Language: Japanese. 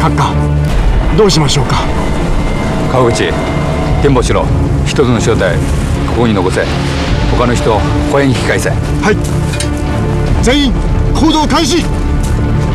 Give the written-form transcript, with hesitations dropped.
閣下、どうしましょうか。 川口、展望しろ。一つの正体ここに残せ。他の人小屋に引き返せ。 はい、全員行動開始。